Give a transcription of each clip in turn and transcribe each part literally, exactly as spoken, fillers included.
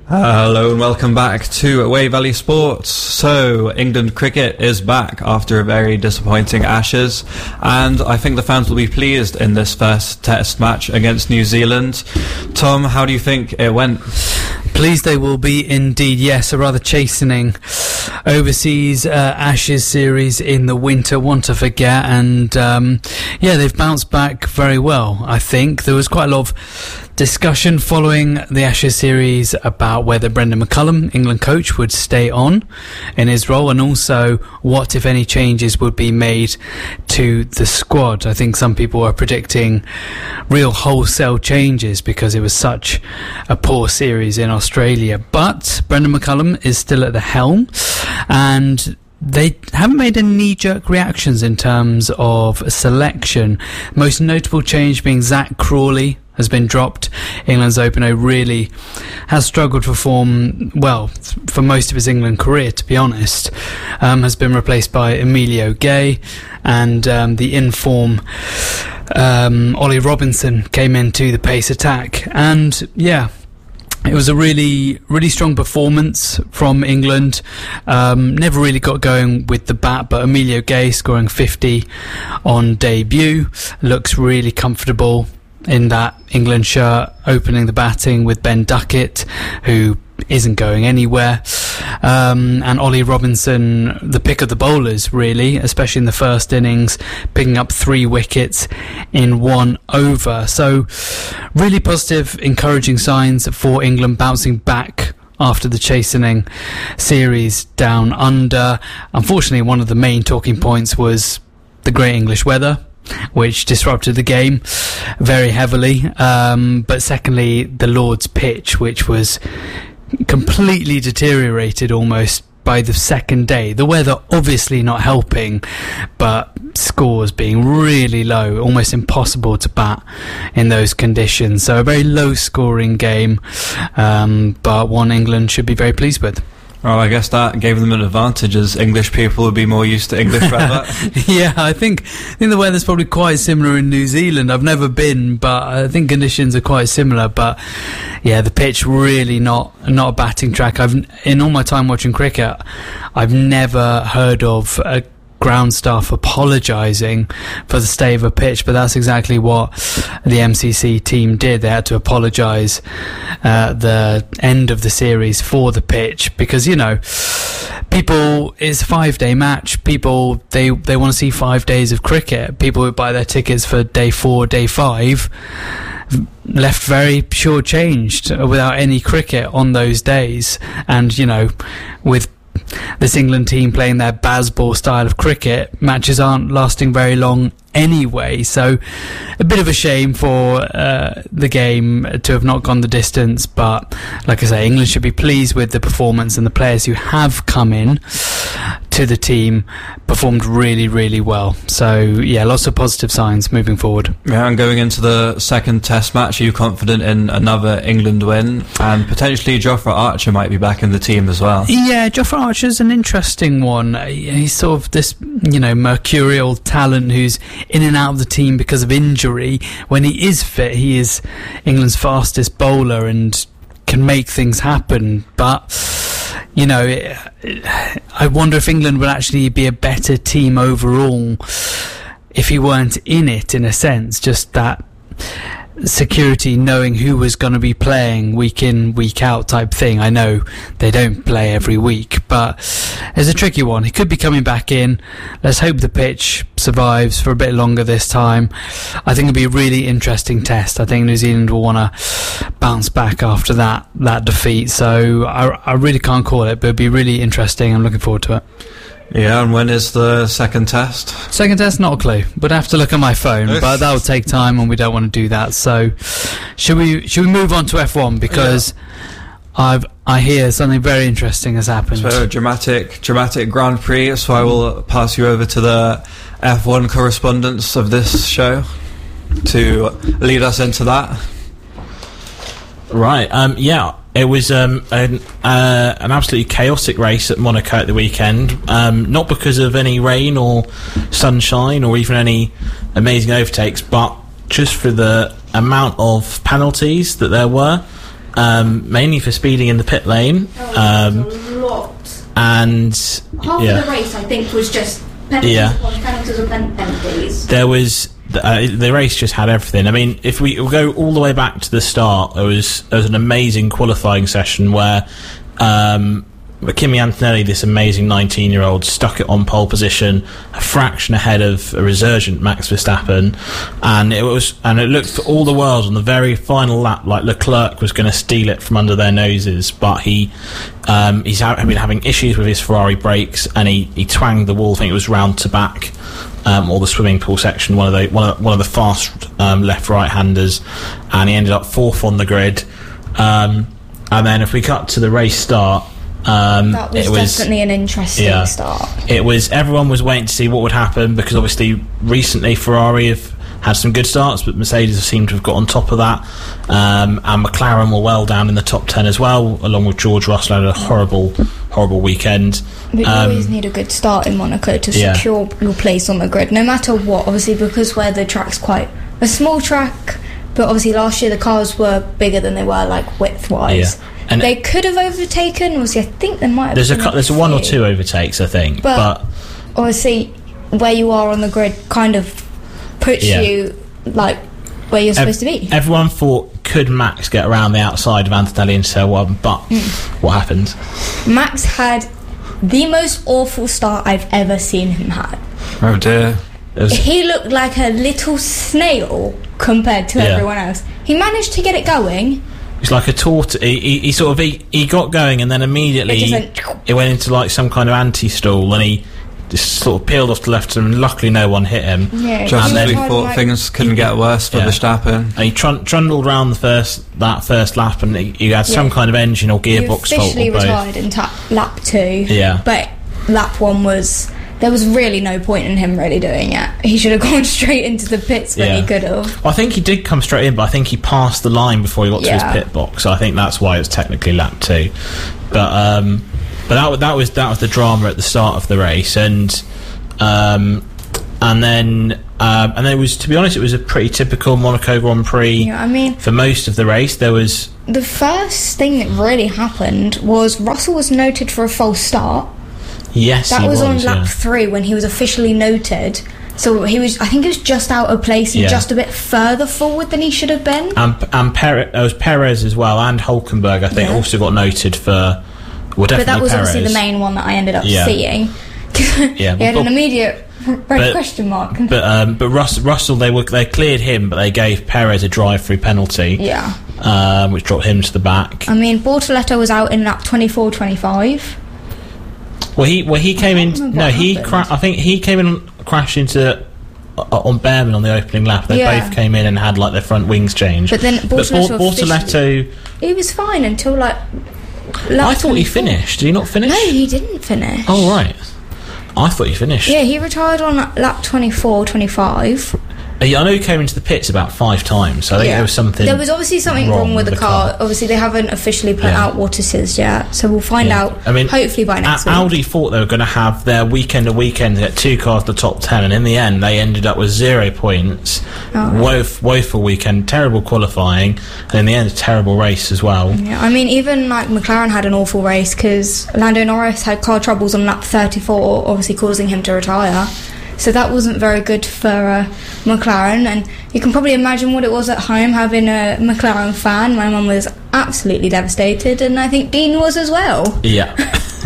Hello and welcome back to Away Valley Sports. So, England cricket is back after a very disappointing Ashes, and I think the fans will be pleased in this first test match against New Zealand. Tom, how do you think it went? Pleased they will be indeed, yes. A rather chastening overseas uh, Ashes series in the winter, one to forget, and um, yeah, they've bounced back very well, I think. There was quite a lot of discussion following the Ashes series about whether Brendan McCullum, England coach, would stay on in his role, and also what, if any, changes would be made to the squad. I think some people were predicting real wholesale changes because it was such a poor series in Australia. But Brendan McCullum is still at the helm, and they haven't made any knee-jerk reactions in terms of selection. Most notable change being Zach Crawley has been dropped. England's opener really has struggled to perform well for most of his England career, to be honest. Um, has been replaced by Emilio Gay, and um, the in-form um, Ollie Robinson came into the pace attack. And yeah, it was a really, really strong performance from England. Um, never really got going with the bat, but Emilio Gay scoring fifty on debut looks really comfortable in that England shirt, opening the batting with Ben Duckett, who isn't going anywhere. Um, and Ollie Robinson, the pick of the bowlers, really, especially in the first innings, picking up three wickets in one over. So really positive, encouraging signs for England bouncing back after the chastening series down under. Unfortunately, one of the main talking points was the great English weather, which disrupted the game very heavily. Um, but secondly, the Lord's pitch, which was completely deteriorated almost by the second day. The weather obviously not helping, but scores being really low, almost impossible to bat in those conditions. So a very low scoring game, um, but one England should be very pleased with. Well, I guess that gave them an advantage, as English people would be more used to English weather. Yeah, I think, I think the weather's probably quite similar in New Zealand. I've never been, but I think conditions are quite similar. But yeah, the pitch really not not a batting track. I've in all my time watching cricket, I've never heard of a ground staff apologising for the state of a pitch, but that's exactly what the M C C team did. They had to apologise at the end of the series for the pitch because, you know, people, it's a five day match. People, they, they want to see five days of cricket. People who buy their tickets for day four, day five, left very shortchanged without any cricket on those days. And, you know, with this England team playing their baseball style of cricket, matches aren't lasting very long anyway. So a bit of a shame for uh, the game to have not gone the distance, but like I say, England should be pleased with the performance, and the players who have come in to the team performed really, really well. So yeah, lots of positive signs moving forward. Yeah, and going into the second test match, are you confident in another England win? And potentially Jofra Archer might be back in the team as well. Yeah, Jofra Archer's an interesting one. He's sort of this, you know, mercurial talent who's in and out of the team because of injury. When he is fit, he is England's fastest bowler and can make things happen. But, you know, it, it, I wonder if England would actually be a better team overall if he weren't in it, in a sense. Just that security, knowing who was going to be playing week in, week out type thing. I know they don't play every week, but it's a tricky one. He could be coming back in. Let's hope the pitch survives for a bit longer this time. I think it'll be a really interesting test. I think New Zealand will want to bounce back after that that defeat. So I, I really can't call it, but it'll be really interesting. I'm looking forward to it. Yeah, and when is the second test? Second test, not a clue. Would have to look at my phone, but that will take time, and we don't want to do that. So, should we should we move on to F one, because yeah. I've I hear something very interesting has happened. So dramatic, dramatic Grand Prix. So I will pass you over to the F one correspondents of this show to lead us into that. Right. Um. Yeah. It was um, an, uh, an absolutely chaotic race at Monaco at the weekend, um, not because of any rain or sunshine or even any amazing overtakes, but just for the amount of penalties that there were. um, mainly for speeding in the pit lane. Um, a lot. And half yeah. of the race, I think, was just penalties Yeah. upon penalties upon penalties. There was the, uh, the race just had everything. I mean, if we go all the way back to the start, there was there was an amazing qualifying session where um, Kimi Antonelli, this amazing nineteen-year-old, stuck it on pole position, a fraction ahead of a resurgent Max Verstappen, and it was and it looked for all the world on the very final lap like Leclerc was going to steal it from under their noses, but he um, he's ha- been having issues with his Ferrari brakes, and he, he twanged the wall. I think it was round to back, um, or the swimming pool section, one of the one of the, one of the fast um, left-right handers, and he ended up fourth on the grid. Um, and then if we cut to the race start. Um, That was, it was definitely an interesting yeah. start. It was everyone was waiting to see what would happen, because obviously recently Ferrari have had some good starts, but Mercedes have seemed to have got on top of that, um, and McLaren were well down in the top ten as well, along with George Russell. Had a horrible, horrible weekend. But you Um, always need a good start in Monaco to yeah. secure your place on the grid, no matter what. Obviously, because where the track's quite a small track, but obviously last year the cars were bigger than they were, like width-wise. Yeah. And they could have overtaken. Obviously, I think they might have. There's a been cou- there's a one or few. two overtakes, I think, But, but obviously, where you are on the grid kind of puts Yeah. you like where you're supposed to be. everyone thought, could Max get around the outside of Antonelli and so on, but what happened? Max had the most awful start I've ever seen him have. Oh dear. It was, He looked like a little snail compared to Yeah. everyone else. He managed to get it going. It's like a tortoise. He, he, he sort of he, he got going, and then immediately It just went- it went into like some kind of anti-stall, and he just sort of peeled off to the left, and luckily no one hit him. Yeah, Just And as then- we thought things couldn't get worse for Yeah. Verstappen. And he trun- trundled around the first that first lap, and he, he had some Yeah. kind of engine or He gearbox fault officially or both. retired in ta- lap two. Yeah. But lap one was... There was really no point in him really doing it. He should have gone straight into the pits when Yeah. he could have. Well, I think he did come straight in, but I think he passed the line before he got Yeah. to his pit box. So I think that's why it's technically lap two. But um, but that wa- that was that was the drama at the start of the race, and um, and then um, and then it was, to be honest, it was a pretty typical Monaco Grand Prix. Yeah, I mean, For most of the race, there was the first thing that really happened was Russell was noted for a false start. yes, That he was, on was, lap yeah. three when he was officially noted. So he was, I think he was just out of place and Yeah. just a bit further forward than he should have been. and and Perez, there was Perez as well, and Hulkenberg. I think Yeah. also got noted for. Well, definitely But that was Perez. obviously the main one that I ended up Yeah. seeing. Yeah, he had but- an immediate red but- question mark. But um, but Russ, Russell, they were they cleared him, but they gave Perez a drive-through penalty, Yeah. um, which dropped him to the back. I mean, Bortoletto was out in lap twenty-four twenty-five. Well, he well he came in. remember No, what he happened. cra- I think he came in and crashed into uh, on Behrman on the opening lap. They Yeah. both came in and had like their front wings changed. But then But Bortoletto Bor- officially- Bortoletto, He was fine until like lap I thought he twenty-four. finished. Did he not finish? No, he didn't finish. Oh right, I thought he finished. Yeah, he retired on lap twenty-four twenty-five. Uh, yeah, I know he came into the pits about five times. So I think Yeah. there was something. There was obviously something wrong, with the, car. car. Obviously, they haven't officially put Yeah. out what it is yet, so we'll find Yeah. out. I mean, hopefully by next A- week. Audi thought they were going to have their weekend to weekend to get two cars in the top ten, and in the end, they ended up with zero points. Oh. Woef- woeful weekend, terrible qualifying, and in the end, a terrible race as well. Yeah, I mean, even like McLaren had an awful race because Lando Norris had car troubles on lap thirty-four, obviously causing him to retire. So that wasn't very good for uh, McLaren, and you can probably imagine what it was at home having a McLaren fan. My mum was absolutely devastated, and I think Dean was as well. Yeah.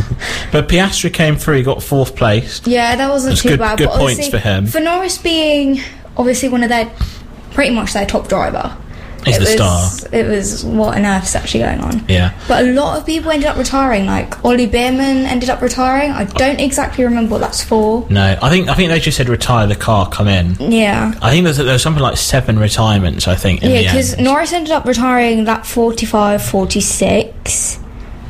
But Piastri came through, he got fourth place. Yeah, that wasn't That's too good- bad. good but points obviously for him. For Norris being obviously one of their, pretty much their top driver. He's it the was, star. It was what on earth's actually going on. Yeah. But a lot of people ended up retiring. Like Ollie Behrman ended up retiring. I don't exactly remember what that's for. No, I think I think they just said retire the car, come in. Yeah. I think there's there was something like seven retirements. I think in Yeah, the because end. Norris ended up retiring lap forty-five, forty-six.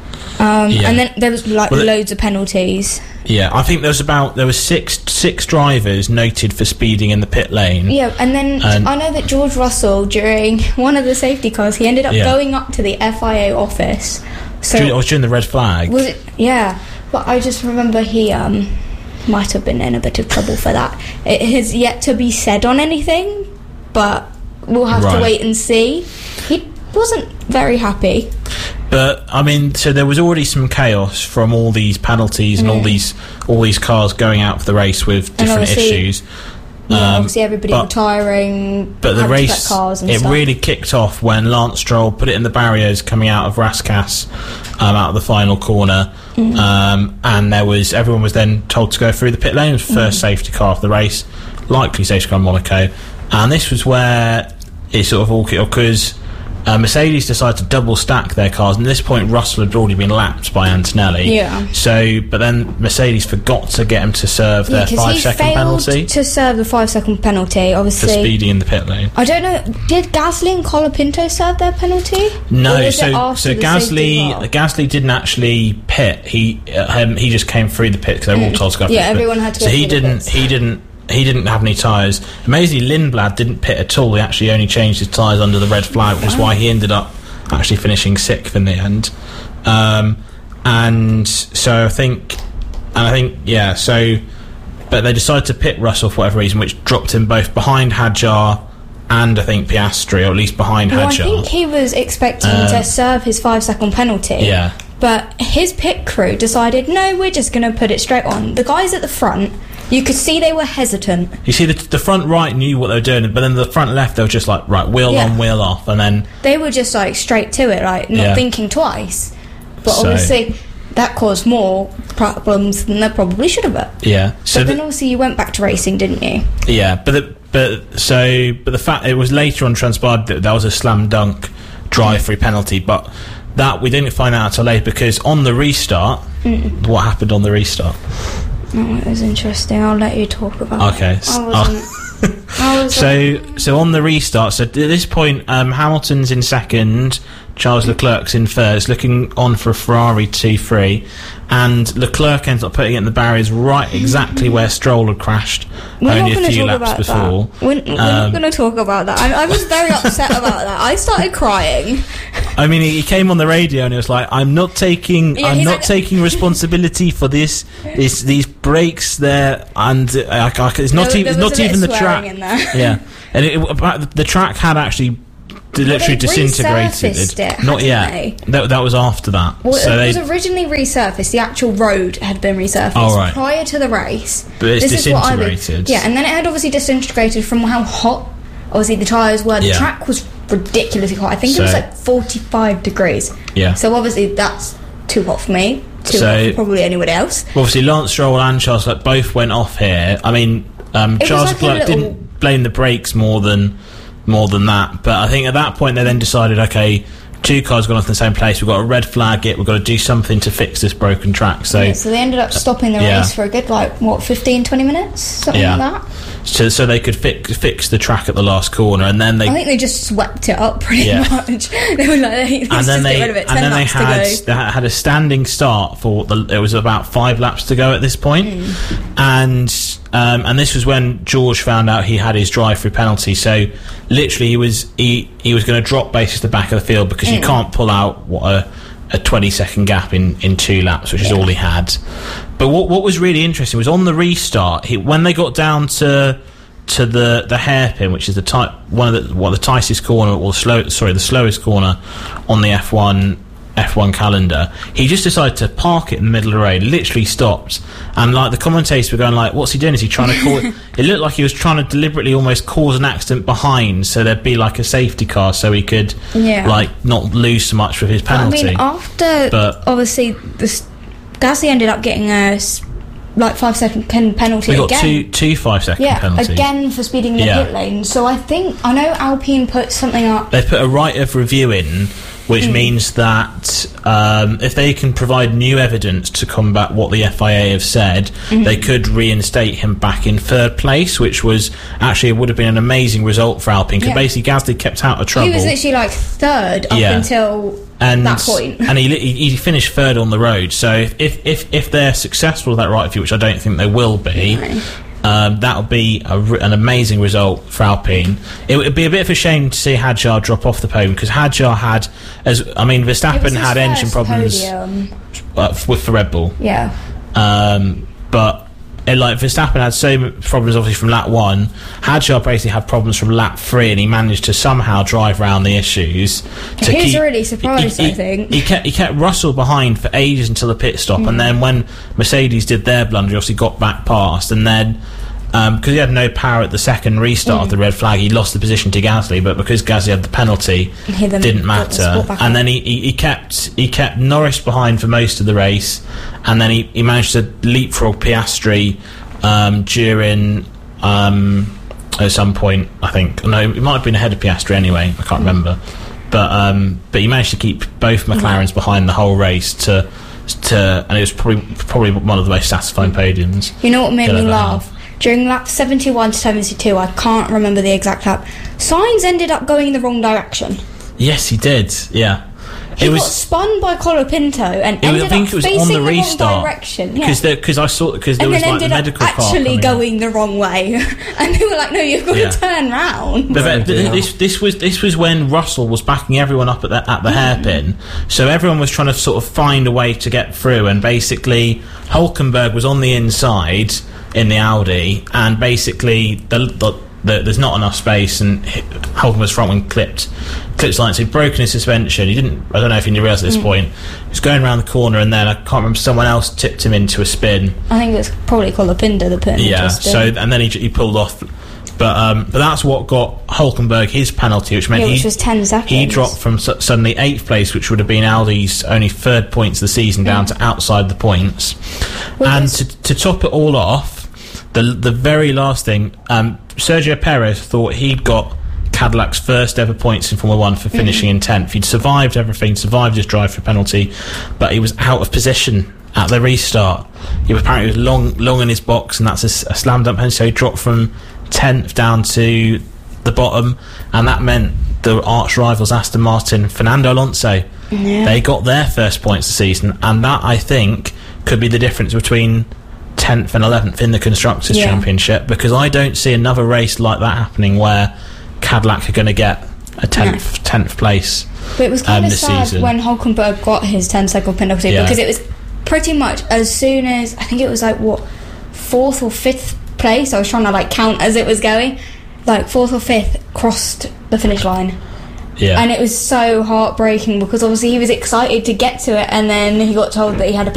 Um, Yeah. And then there was like Well, it- loads of penalties. Yeah, I think there was about there was six six drivers noted for speeding in the pit lane. Yeah, and then And- I know that George Russell, during one of the safety cars, he ended up Yeah. going up to the F I A office. So During, it was during the red flag. was it? Yeah, but I just remember he um might have been in a bit of trouble for that. It has yet to be said on anything, but we'll have Right. to wait and see. He wasn't very happy. But I mean, so there was already some chaos from all these penalties and Mm. all these all these cars going out for the race with different obviously- issues. Yeah, Um, obviously everybody but- retiring, But the had to race, collect cars and it stuff. really kicked off when Lance Stroll put it in the barriers coming out of Rascasse, um, out of the final corner, Mm. um, and there was everyone was then told to go through the pit lane. It was the first Mm. safety car of the race, likely safety car in Monaco, and this was where it sort of all kicked off because uh, Mercedes decided to double stack their cars, and at this point Russell had already been lapped by Antonelli. Yeah. So, but then Mercedes forgot to get him to serve Yeah, their 'cause five he second failed penalty to serve the five second penalty. for Obviously, speeding in the pit lane. I don't know. Did Gasly and Colapinto serve their penalty? Or No, was it so after so the safety Gasly car? Gasly didn't actually pit. He uh, um, he just came through the pit because they were all told to go. Mm. Yeah, through the pit. everyone had to So go he through the didn't. pits. He didn't. He didn't have any tyres. Amazingly, Lindblad didn't pit at all. He actually only changed his tyres under the red flag, which is why he ended up actually finishing sixth in the end. Um, and so I think, and I think yeah. So, but they decided to pit Russell for whatever reason, which dropped him both behind Hadjar and I think Piastri, or at least behind Well, I Hadjar. think he was expecting Uh, to serve his five second penalty. Yeah. But his pit crew decided, no, we're just going to put it straight on. The guys at the front, you could see they were hesitant. You see, the, the front right knew what they were doing, but then the front left, they were just like, right, wheel Yeah. on, wheel off, and then They were just like straight to it, like not Yeah. thinking twice. But So- obviously, that caused more problems than they probably should have. yeah. So But then the, obviously, you went back to racing, didn't you? yeah, but the, but so but the fact it was later on transpired that that was a slam dunk drive-through penalty, but that we didn't find out until later because on the restart, Mm. what happened on the restart? Oh, it was interesting. I'll let you talk about Okay, it. s- I wasn't. I was, So, so on the restart, so at this point, um, Hamilton's in second, Charles Leclerc's in first, looking on for a Ferrari two three, and Leclerc ends up putting it in the barriers right exactly where Stroll had crashed we're only not a going to few talk laps about before. that. We're, we're Um, not going to talk about that. I, I was very upset about that. I started crying. I mean, he came on the radio and he was like, "I'm not taking, Yeah, I'm he's not like- taking responsibility for this. This these breaks there, and uh, I, I, it's not There- even, it's there was not a bit even of the swearing track. in there. Yeah, and it, it, about the track had actually." Literally they disintegrated. resurfaced it, Not hadn't yet. they? That, that was after that. Well, so it they, was originally resurfaced. The actual road had been resurfaced Oh, right. prior to the race. But it's This is what I would- disintegrated. Yeah, and then it had obviously disintegrated from how hot, obviously, the tyres were. The Yeah. track was ridiculously hot. I think it was So- like forty-five degrees. Yeah. So obviously that's too hot for me. Too So- hot for probably anyone else. obviously Lance Stroll and Charles Leclerc both went off here. I mean, um, It was Charles like a Leclerc little- didn't blame the brakes more than more than that, but I think at that point they then decided, okay, two cars gone off in the same place. We've got to red flag it. We've got to do something to fix this broken track. So, Yeah, so they ended up stopping the yeah. race for a good, like, what, fifteen, twenty minutes? Something Yeah. like that. so, so they could fix fix the track at the last corner, and then they I think they just swept it up pretty Yeah. much. They were like, let's and just then get they rid of it. and ten then they laps to had go. they had a standing start for the. It was about five laps to go at this point, Hmm. and um, and this was when George found out he had his drive-through penalty. So literally, he was he he was going to drop basically the back of the field because Hmm. you can't pull out what a a twenty second gap in, in two laps, which is all he had. But what what was really interesting was on the restart, he, when they got down to to the the hairpin, which is the type one of the what the tightest corner or slow sorry the slowest corner on the F one F one calendar, he just decided to park it in the middle of the road. Literally stopped, and like the commentators were going like, "What's he doing? Is he trying to call it?" It looked like he was trying to deliberately almost cause an accident behind, so there'd be like a safety car, so he could Yeah. like not lose so much with his penalty. I mean, after But- obviously this, Gasly ended up getting a s- like five second pen- penalty we got again. two two five second yeah, penalties. again for speeding in the Yeah. pit lane. So I think I know Alpine put something up. They put a right of review in, which Hmm. means that um, if they can provide new evidence to combat what the F I A have said, Mm-hmm. they could reinstate him back in third place, which was actually would have been an amazing result for Alpine because Yeah. basically Gasly kept out of trouble. He was literally like third up Yeah. until and that point. and he, li- he he finished third on the road. So if if if, if they're successful with that right of view, which I don't think they will be. No. Um, that would be a, r- an amazing result for Alpine. It would be a bit of a shame to see Hadjar drop off the podium because Hadjar had, as I mean, It was Verstappen his had engine first problems podium. uh, f- with the Red Bull, Yeah. um, but And, like, Verstappen had so many problems, obviously, from lap one. Hadjar basically had problems from lap three, and he managed to somehow drive around the issues. To He was keep, really surprised, he, he, I think. He kept, he kept Russell behind for ages until the pit stop, mm. and then when Mercedes did their blunder, he obviously got back past, and then because um, he had no power at the second restart mm. of the red flag, he lost the position to Gasly, but because Gasly had the penalty, it didn't matter. And then he, he, he kept he kept Norris behind for most of the race, and then he, he managed to leapfrog Piastri um, during um, at some point, I think. No, it might have been ahead of Piastri anyway, I can't mm. remember. But um, but he managed to keep both McLarens mm. behind the whole race to to, and it was probably probably one of the most satisfying podiums. You know what made me laugh? During lap seventy-one to seventy-two, I can't remember the exact lap, Sainz ended up going in the wrong direction. Yes, he did, yeah. He it got was, spun by Colapinto and ended was, I think up it was facing on the, the restart, wrong direction. Because yeah. I saw because there and was then like the ended medical up car actually going out. the wrong way, and they were like, "No, you've got yeah. to turn round." But, but this this was this was when Russell was backing everyone up at the at the mm. hairpin, so everyone was trying to sort of find a way to get through, and basically Hülkenberg was on the inside in the Audi, and basically the, the, the, there's not enough space, and Hülkenberg's front wing clipped clipped line, so he'd broken his suspension. He didn't, I don't know if he realised at this mm. point, he was going around the corner, and then I can't remember, someone else tipped him into a spin. I think it was probably Colapinto that put him yeah, into a spin. so and then he, he pulled off, but um, but that's what got Hülkenberg his penalty, which meant yeah, which he, was ten seconds. he dropped from su- suddenly eighth place, which would have been Audi's only third points of the season, down mm. to outside the points. Well, and to, to top it all off, the the very last thing, um, Sergio Perez thought he'd got Cadillac's first ever points in Formula One for finishing mm. in tenth. He'd survived everything, survived his drive for penalty, but he was out of position at the restart. He was apparently was long long in his box, and that's a, a slam dunk penalty, so he dropped from tenth down to the bottom, and that meant the arch rivals Aston Martin, Fernando Alonso, yeah. they got their first points of the season, and that, I think, could be the difference between tenth and eleventh in the Constructors' yeah. Championship, because I don't see another race like that happening where Cadillac are going to get a tenth no. tenth place. But it was kind um, of sad season. when Hülkenberg got his ten second penalty, yeah. because it was pretty much as soon as, I think it was like what, fourth or fifth place, I was trying to like count as it was going, like fourth or fifth crossed the finish line. Yeah. And it was so heartbreaking, because obviously he was excited to get to it, and then he got told that he had a